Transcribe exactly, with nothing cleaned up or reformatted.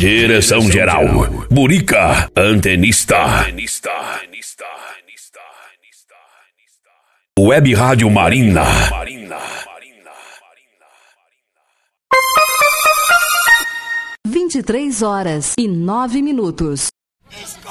Direção geral, Burica, antenista. Web Rádio Marina. vinte e três horas e nove minutos.